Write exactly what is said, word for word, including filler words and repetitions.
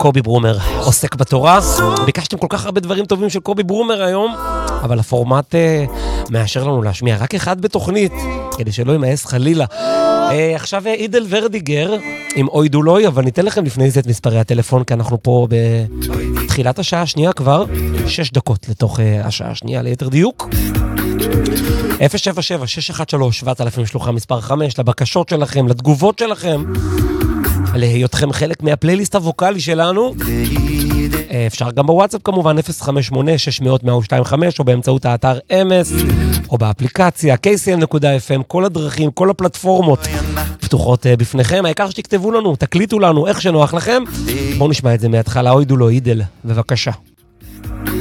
קובי ברומר עוסק בתורה. ביקשתם כל כך הרבה דברים טובים של קובי ברומר היום, אבל הפורמט אה, מאשר לנו להשמיע רק אחד בתוכנית, כדי שלא ימאס חלילה. אה, עכשיו אידל ורדיגר עם אוי דולוי, אבל ניתן לכם לפני זה את מספרי הטלפון, כי אנחנו פה בתחילת השעה השנייה כבר, שש דקות לתוך אה, השעה השנייה ליתר דיוק. אפס שבע שבע שש אחת שלוש שבעת אלפים שלוחה מספר חמש, לבקשות שלכם, לתגובות שלכם, להיותכם חלק מהפלייליסט הווקלי שלנו. אפשר גם בוואטסאפ כמובן, אפס חמש שמונה שש מאות מאה שתיים חמש, או באמצעות האתר אמס, או באפליקציה קיי סי אם נקודה אף אם, כל הדרכים, כל הפלטפורמות פתוחות בפניכם. העיקר שתכתבו לנו, תקליטו לנו, איך שנוח לכם. בואו נשמע את זה מההתחלה. אוי דולו, אידל, בבקשה.